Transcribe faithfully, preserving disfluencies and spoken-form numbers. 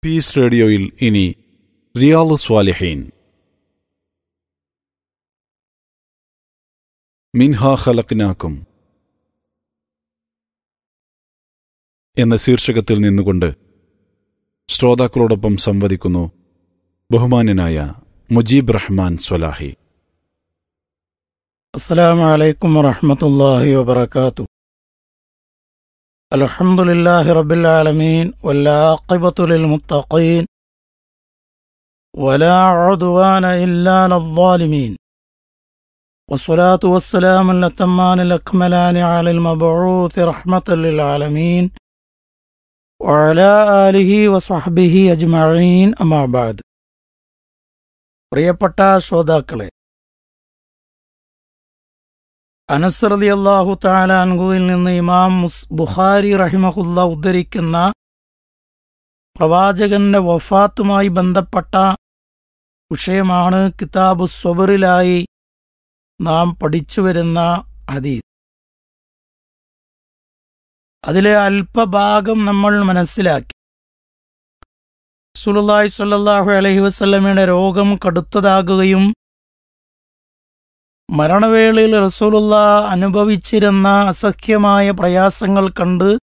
Piece റേഡിയോയിൽ ഇനി Riyadh സ്വാലിഹീൻ മിൻഹാ ഖലഖ്നാകും എന്ന ശീർഷകത്തിൽ നിന്നുകൊണ്ട് ശ്രോതാക്കളോടൊപ്പം സംവദിക്കുന്നു ബഹുമാന്യനായ മുജീബ് റഹ്മാൻ സ്വലാഹി. അസ്സലാമു അലൈക്കും വറഹ്മത്തുള്ളാഹി വബറകാതുഹു. അൽഹംദുലില്ലാഹി റബ്ബിൽ ആലമീൻ വൽആഖിബത്തു ലിൽ മുത്തഖീൻ വലാ ഉദ്വാന ഇല്ലാ അലൽ-ളാലിമീൻ വസ്സലാത്തു വസ്സലാമു അൽ-അത്തമ്മാനിൽ അക്മലാനി അലൽ മബ്ഊസ് റഹ്മത്തൽ ലിൽ ആലമീൻ വഅലാ ആലിഹി വസ്വഹ്ബിഹി അജ്മഈൻ. അമ്മാ ബഅദ്. പ്രിയപ്പെട്ട ശ്രോതാക്കളെ, അനസ് റളിയല്ലാഹു തആല അൻഹുവിൽ നിന്ന് ഇമാം ബുഖാരി റഹിമഹുല്ലാ ഉദ്ധരിക്കുന്ന പ്രവാചകന്റെ വഫാത്തുമായി ബന്ധപ്പെട്ട വിഷയമാണ് കിതാബു സ്വബറിലായി നാം പഠിച്ചു വരുന്ന ഹദീസ്. അതിലെ അല്പഭാഗം നമ്മൾ മനസ്സിലാക്കി. റസൂലുള്ളാഹി സ്വല്ലല്ലാഹു അലൈഹി വസല്ലമയുടെ രോഗം കടുത്തതാകുകയും മരണവേളയിൽ റസൂലുള്ളാഹി അനുഭവിച്ചിരുന്ന അസഹ്യമായ പ്രയാസങ്ങൾ കണ്ട്